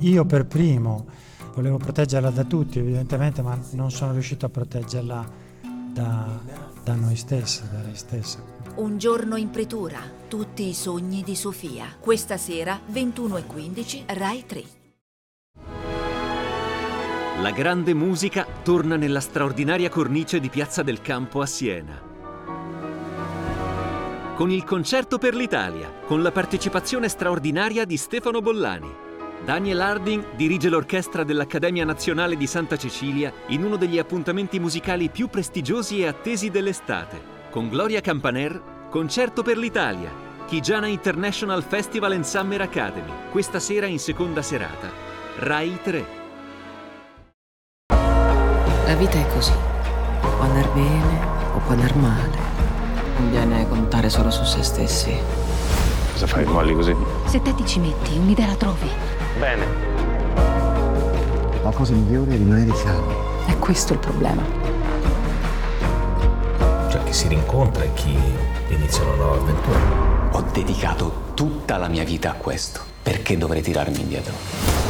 io per primo volevo proteggerla da tutti evidentemente, ma non sono riuscito a proteggerla da noi stessi, da lei stessa. Un giorno in pretura, tutti i sogni di Sofia. Questa sera 21:15 Rai 3. La grande musica torna nella straordinaria cornice di Piazza del Campo a Siena. Con il Concerto per l'Italia, con la partecipazione straordinaria di Stefano Bollani. Daniel Harding dirige l'orchestra dell'Accademia Nazionale di Santa Cecilia in uno degli appuntamenti musicali più prestigiosi e attesi dell'estate. Con Gloria Campaner, Concerto per l'Italia, Chigiana International Festival and Summer Academy. Questa sera in seconda serata. Rai 3. La vita è così. Può andar bene o può andar male. Conviene contare solo su se stessi. Cosa fai, molli così? Se te ti ci metti, un'idea la trovi. Bene. La cosa migliore è rimanere sani. È questo il problema. Cioè chi si rincontra e chi inizia una nuova avventura. Ho dedicato tutta la mia vita a questo. Perché dovrei tirarmi indietro?